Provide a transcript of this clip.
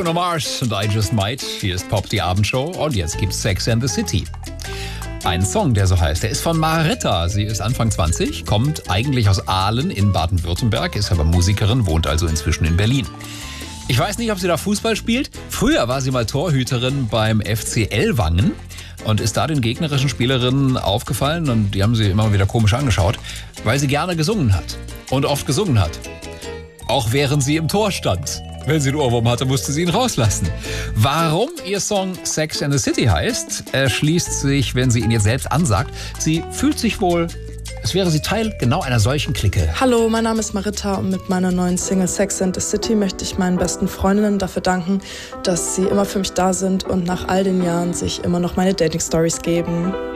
Bruno Mars und I Just Might. Hier ist Pop, die Abendshow. Und jetzt gibt's Sex and the City. Ein Song, der so heißt. Der ist von Maritta. Sie ist Anfang 20, kommt eigentlich aus Aalen in Baden-Württemberg, ist aber Musikerin, wohnt also inzwischen in Berlin. Ich weiß nicht, ob sie da Fußball spielt. Früher war sie mal Torhüterin beim FC Ellwangen und ist da den gegnerischen Spielerinnen aufgefallen und die haben sie immer wieder komisch angeschaut, weil sie gerne gesungen hat und oft gesungen hat. Auch während sie im Tor stand. Wenn sie einen Ohrwurm hatte, musste sie ihn rauslassen. Warum ihr Song Sex and the City heißt, erschließt sich, wenn sie ihn jetzt selbst ansagt. Sie fühlt sich wohl, als wäre sie Teil genau einer solchen Clique. Hallo, mein Name ist Maritta und mit meiner neuen Single Sex and the City möchte ich meinen besten Freundinnen dafür danken, dass sie immer für mich da sind und nach all den Jahren sich immer noch meine Dating-Stories geben.